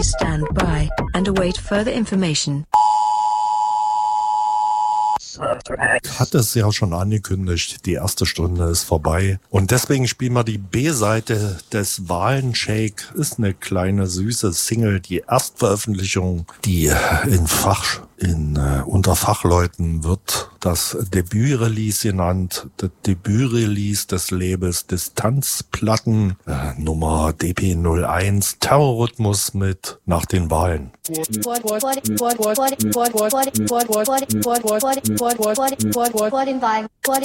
Stand by and await further information. Ich hatte es ja schon angekündigt, die erste Stunde ist vorbei. Und deswegen spielen wir die B-Seite des Wahlenshake. Ist eine kleine, süße Single, die Erstveröffentlichung, die unter Fachleuten wird das Debütrelease genannt. Das Debütrelease des Labels Distanzplatten, Nummer DP01, Terrorrhythmus mit Nach den Wahlen.